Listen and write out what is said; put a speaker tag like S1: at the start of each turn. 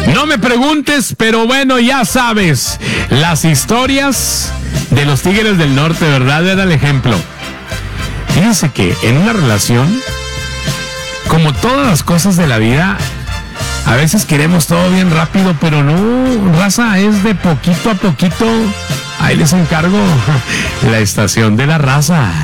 S1: No me preguntes, pero bueno, ya sabes, las historias de los Tigres del Norte, ¿verdad? Era el ejemplo. Fíjense que en una relación, como todas las cosas de la vida, a veces queremos todo bien rápido, pero no, raza, es de poquito a poquito. Ahí les encargo la estación de la raza.